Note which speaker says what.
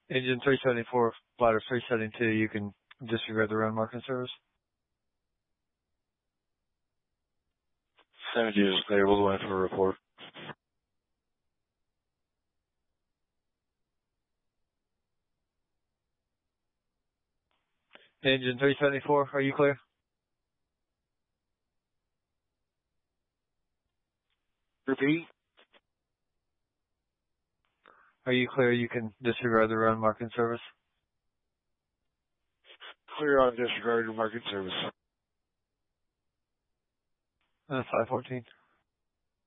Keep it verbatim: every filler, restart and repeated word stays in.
Speaker 1: Engine three seventy-four, bladder three seventy-two, you can disregard the ground marking service.
Speaker 2: seventy is clear. We'll go in for a report.
Speaker 1: Engine three seventy-four, are you clear?
Speaker 2: Repeat.
Speaker 1: Are you clear you can disregard the ground marking service?
Speaker 2: Clear on disregard market service.
Speaker 1: Uh, five fourteen.